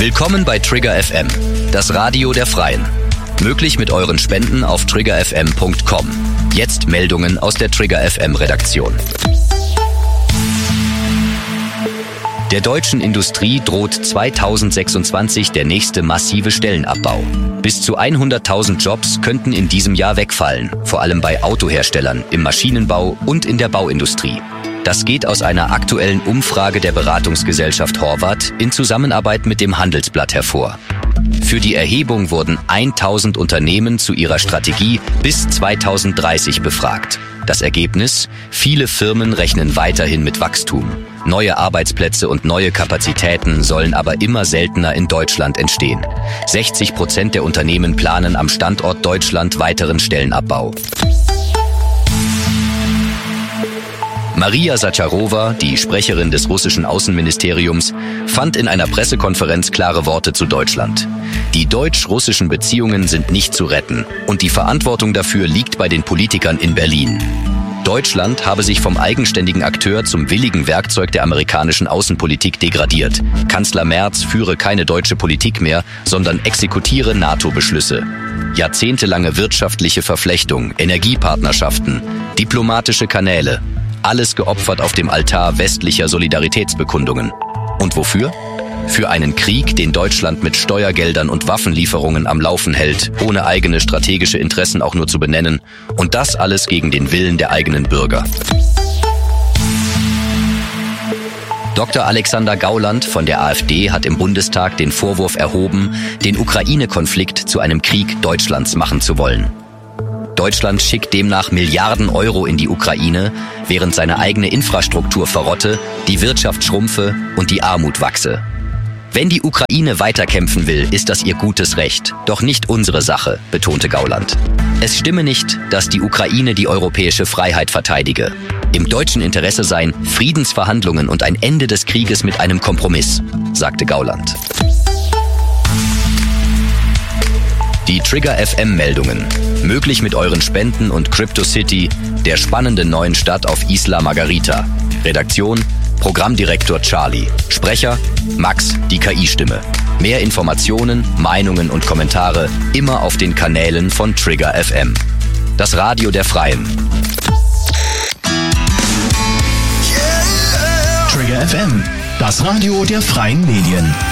Willkommen bei Trigger FM, das Radio der Freien. Möglich mit euren Spenden auf triggerfm.com. Jetzt Meldungen aus der Trigger FM Redaktion. Der deutschen Industrie droht 2026 der nächste massive Stellenabbau. Bis zu 100.000 Jobs könnten in diesem Jahr wegfallen, vor allem bei Autoherstellern, im Maschinenbau und in der Bauindustrie. Das geht aus einer aktuellen Umfrage der Beratungsgesellschaft Horvath in Zusammenarbeit mit dem Handelsblatt hervor. Für die Erhebung wurden 1.000 Unternehmen zu ihrer Strategie bis 2030 befragt. Das Ergebnis? Viele Firmen rechnen weiterhin mit Wachstum. Neue Arbeitsplätze und neue Kapazitäten sollen aber immer seltener in Deutschland entstehen. 60% der Unternehmen planen am Standort Deutschland weiteren Stellenabbau. Maria Sacharowa, die Sprecherin des russischen Außenministeriums, fand in einer Pressekonferenz klare Worte zu Deutschland. Die deutsch-russischen Beziehungen sind nicht zu retten und die Verantwortung dafür liegt bei den Politikern in Berlin. Deutschland habe sich vom eigenständigen Akteur zum willigen Werkzeug der amerikanischen Außenpolitik degradiert. Kanzler Merz führe keine deutsche Politik mehr, sondern exekutiere NATO-Beschlüsse. Jahrzehntelange wirtschaftliche Verflechtung, Energiepartnerschaften, diplomatische Kanäle. Alles geopfert auf dem Altar westlicher Solidaritätsbekundungen. Und wofür? Für einen Krieg, den Deutschland mit Steuergeldern und Waffenlieferungen am Laufen hält, ohne eigene strategische Interessen auch nur zu benennen. Und das alles gegen den Willen der eigenen Bürger. Dr. Alexander Gauland von der AfD hat im Bundestag den Vorwurf erhoben, den Ukraine-Konflikt zu einem Krieg Deutschlands machen zu wollen. Deutschland schickt demnach Milliarden Euro in die Ukraine, während seine eigene Infrastruktur verrotte, die Wirtschaft schrumpfe und die Armut wachse. Wenn die Ukraine weiterkämpfen will, ist das ihr gutes Recht, doch nicht unsere Sache, betonte Gauland. Es stimme nicht, dass die Ukraine die europäische Freiheit verteidige. Im deutschen Interesse seien Friedensverhandlungen und ein Ende des Krieges mit einem Kompromiss, sagte Gauland. Die Trigger FM Meldungen. Möglich mit euren Spenden und Crypto City, der spannenden neuen Stadt auf Isla Margarita. Redaktion: Programmdirektor Charlie. Sprecher: Max, die KI-Stimme. Mehr Informationen, Meinungen und Kommentare immer auf den Kanälen von Trigger FM. Das Radio der Freien. Trigger FM, das Radio der freien Medien.